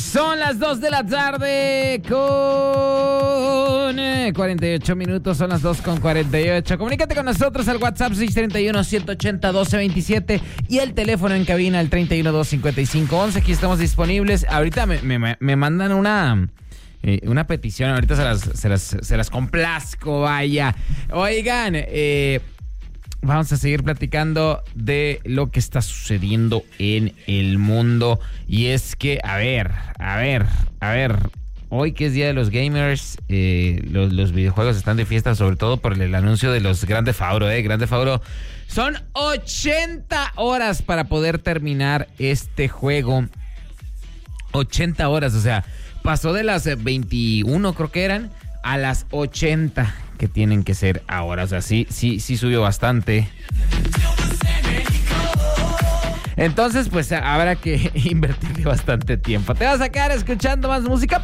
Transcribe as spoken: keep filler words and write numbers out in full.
Son las dos de la tarde con cuarenta y ocho minutos. Son las dos con cuarenta y ocho. Comunícate con nosotros al WhatsApp seis tres uno, uno ocho cero, uno dos dos siete y el teléfono en cabina el treinta y uno, doscientos cincuenta y cinco once. Aquí estamos disponibles. Ahorita me, me, me mandan una... Eh, una petición, ahorita se las, se las, se las complazco, vaya. Oigan, eh, vamos a seguir platicando de lo que está sucediendo en el mundo. Y es que, a ver, a ver, a ver, hoy que es Día de los Gamers, eh, los, los videojuegos están de fiesta, sobre todo por el anuncio de los Grand Theft Auto, eh, Grand Theft Auto. Son ochenta horas para poder terminar este juego. ochenta horas, o sea... Pasó de las veintiuno, creo que eran, a las ochenta que tienen que ser ahora. O sea, sí, sí, sí subió bastante. Entonces, pues habrá que invertirle bastante tiempo. Te vas a quedar escuchando más música.